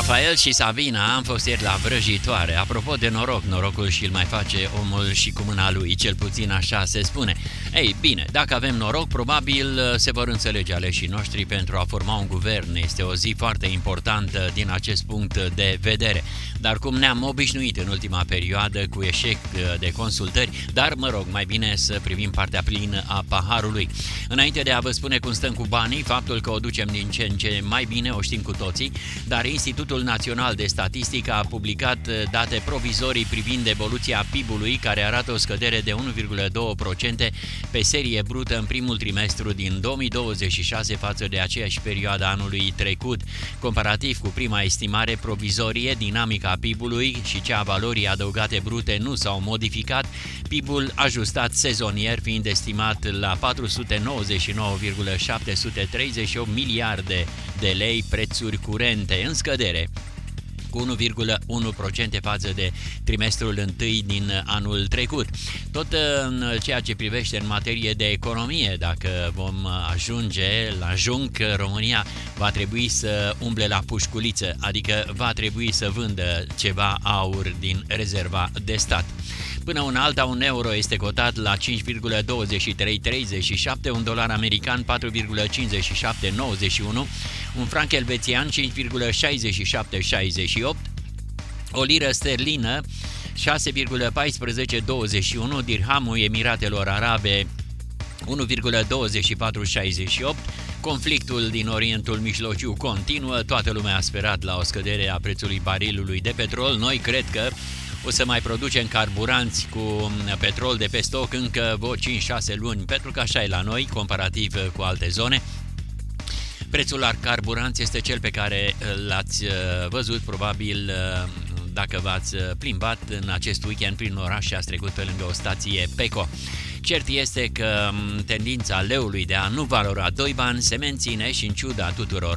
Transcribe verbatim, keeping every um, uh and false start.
Rafael și Sabina am fost ieri la vrăjitoare. Apropo de noroc, norocul și-l mai face omul și cu mâna lui, cel puțin așa se spune. Ei, bine, dacă avem noroc, probabil se vor înțelege aleșii noștri pentru a forma un guvern. Este o zi foarte importantă din acest punct de vedere. Dar cum ne-am obișnuit în ultima perioadă cu eșec de consultări, dar mă rog, mai bine să privim partea plină a paharului. Înainte de a vă spune cum stăm cu banii, faptul că o ducem din ce în ce mai bine o știm cu toții, dar Institutul Național de Statistică a publicat date provizorii privind evoluția P I B-ului, care arată o scădere de unu virgulă doi la sută pe serie brută în primul trimestru din două mii douăzeci și șase față de aceeași perioadă anului trecut. Comparativ cu prima estimare provizorie, dinamica P I B-ului și cea a valorii adăugate brute nu s-au modificat, P I B-ul ajustat sezonier fiind estimat la patru sute nouăzeci și nouă virgulă șapte sute treizeci și opt miliarde de lei prețuri curente, în scădere cu unu virgulă unu la sută față de trimestrul întâi din anul trecut. Tot în ceea ce privește în materie de economie, dacă vom ajunge la jung, România va trebui să umble la pușculiță, adică va trebui să vândă ceva aur din rezerva de stat. Până una alta, un euro este cotat la cinci virgulă douăzeci și trei treizeci și șapte, un dolar american patru virgulă cincizeci și șapte nouăzeci și unu, un franc elvețian cinci virgulă șaizeci și șapte șaizeci și opt, o liră sterlină șase virgulă un patru douăzeci și unu, dirhamul Emiratelor Arabe unu virgulă douăzeci și patru șaizeci și opt. Conflictul din Orientul Mijlociu continuă, toată lumea a sperat la o scădere a prețului barilului de petrol. Noi cred că o să mai producem carburanți cu petrol de pe stoc încă vreo cinci șase luni, pentru că așa e la noi, comparativ cu alte zone. Prețul la carburanți este cel pe care l-ați văzut probabil dacă v-ați plimbat în acest weekend prin oraș și ați trecut pe lângă o stație Peco. Cert este că tendința leului de a nu valora doi bani se menține și în ciuda tuturor